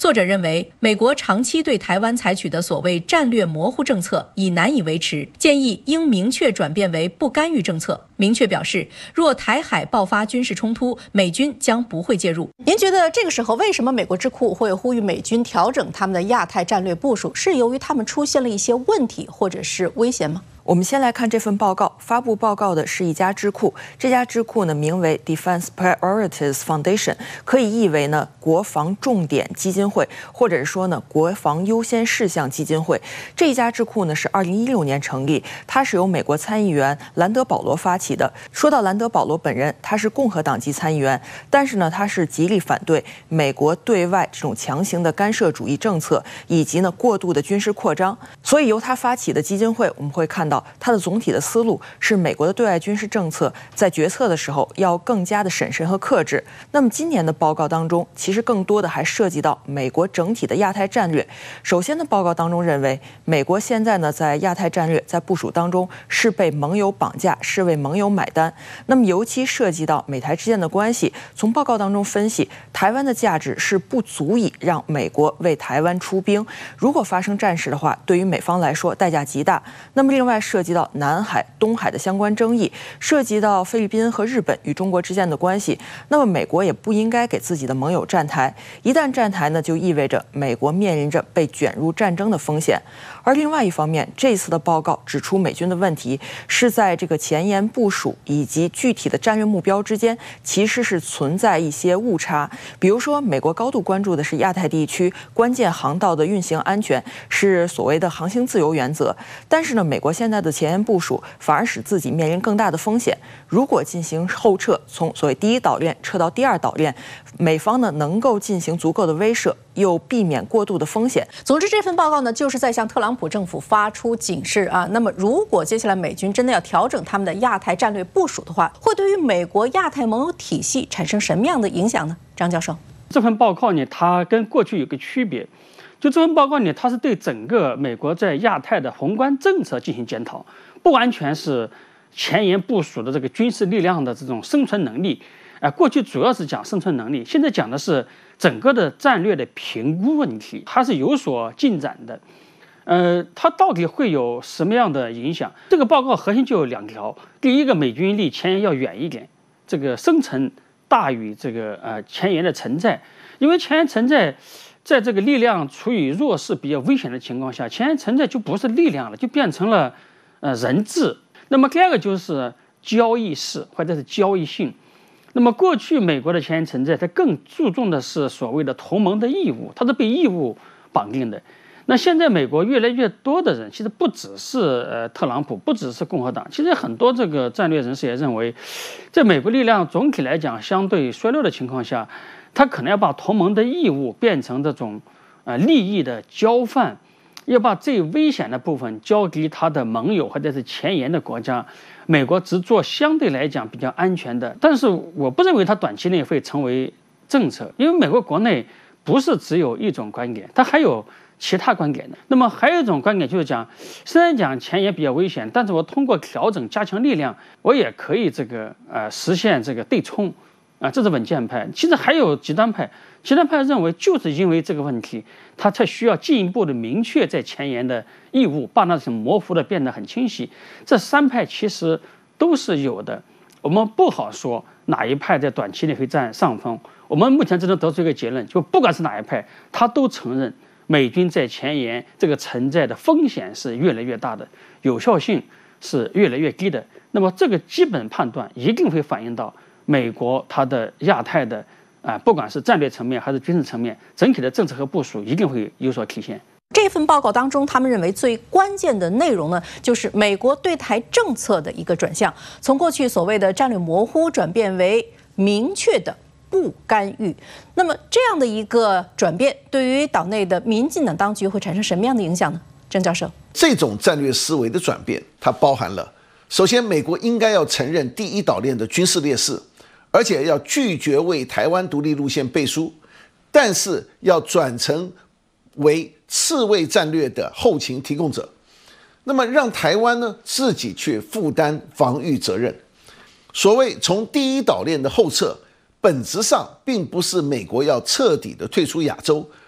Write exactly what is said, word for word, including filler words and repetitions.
作者认为，美国长期对台湾采取的所谓战略模糊政策已难以维持，建议应明确转变为不干预政策。明确表示，若台海爆发军事冲突，美军将不会介入。您觉得这个时候为什么美国智库会呼吁美军调整他们的亚太战略部署？是由于他们出现了一些问题，或者是危险吗？ 我们先来看这份报告，发布报告的是一家智库，这家智库呢名为 Defense Priorities Foundation， 可以译为呢国防重点基金会，或者是说呢国防优先事项基金会。这一家智库呢是二零一六年成立，它是由美国参议员兰德保罗发起的。说到兰德保罗本人，他是共和党籍参议员，但是呢他是极力反对美国对外这种强行的干涉主义政策，以及呢过度的军事扩张。所以由他发起的基金会，我们会看到它的总体的思路是美国的对外军事政策在决策的时候要更加的审慎和克制。那么今年的报告当中，其实更多的还涉及到美国整体的亚太战略。首先的报告当中认为，美国现在呢在亚太战略在部署当中是被盟友绑架，是为盟友买单。那么尤其涉及到美台之间的关系，从报告当中分析，台湾的价值是不足以让美国为台湾出兵。如果发生战事的话，对于美方来说代价极大。那么另外涉及到南海、东海的相关争议，涉及到菲律宾和日本与中国之间的关系，那么美国也不应该给自己的盟友站台。一旦站台呢，就意味着美国面临着被卷入战争的风险。而另外一方面，这次的报告指出，美军的问题是在这个前沿部署以及具体的战略目标之间，其实是存在一些误差。比如说，美国高度关注的是亚太地区关键航道的运行安全，是所谓的航行自由原则。但是呢，美国现在的前沿部署反而使自己面临更大的风险。如果进行后撤，从所谓第一岛链撤到第二岛链，美方呢能够进行足够的威慑，又避免过度的风险。 总之，这份报告呢就是在向特朗普政府发出警示啊。那么，如果接下来美军真的要调整他们的亚太战略部署的话，会对于美国亚太盟友体系产生什么样的影响呢？张教授， 这份报告呢，它跟过去有个区别。就这份报告呢，它是对整个美国在亚太的宏观政策进行检讨，不完全是前沿部署的这个军事力量的这种生存能力。啊、呃，过去主要是讲生存能力，现在讲的是整个的战略的评估问题，它是有所进展的。呃，它到底会有什么样的影响？这个报告核心就有两条：第一个，美军离前沿要远一点，这个深层大于这个呃前沿的存在，因为前沿存在。在这个力量处于弱势、比较危险的情况下，前沿存在就不是力量了，就变成了呃人质。那么第二个就是交易式或者是交易性。那么过去美国的前沿存在，它更注重的是所谓的同盟的义务，它是被义务绑定的。那现在美国越来越多的人，其实不只是呃特朗普，不只是共和党，其实很多这个战略人士也认为，在美国力量总体来讲相对衰弱的情况下，他可能要把同盟的义务变成这种呃利益的交换，要把最危险的部分交给他的盟友或者是前沿的国家，美国只做相对来讲比较安全的。但是我不认为它短期内会成为政策，因为美国国内不是只有一种观点，它还有其他观点的。那么还有一种观点就是讲，虽然讲前沿比较危险，但是我通过调整加强力量，我也可以这个呃实现这个对冲。啊，这是稳健派。其实还有极端派，极端派认为就是因为这个问题，他才需要进一步的明确在前沿的义务，把那种模糊的变得很清晰。这三派其实都是有的，我们不好说哪一派在短期内会占上风。我们目前只能得出一个结论，就不管是哪一派，他都承认美军在前沿这个存在的风险是越来越大的，有效性是越来越低的。那么这个基本判断一定会反映到美国它的亚太的啊、呃，不管是战略层面还是军事层面，整体的政策和部署一定会有所体现。 这份报告当中，他们认为最关键的内容呢，就是美国对台政策的一个转向，从过去所谓的战略模糊转变为明确的不干预。那么这样的一个转变，对于岛内的民进党当局会产生什么样的影响呢？郑教授， 这种战略思维的转变，它包含了首先，美国应该要承认第一岛链的军事劣势。而且要拒绝为台湾独立路线背书，但是要转成为刺猬战略的后勤提供者，那么让台湾呢自己去负担防御责任。所谓从第一岛链的后撤，本质上并不是美国要彻底的退出亚洲，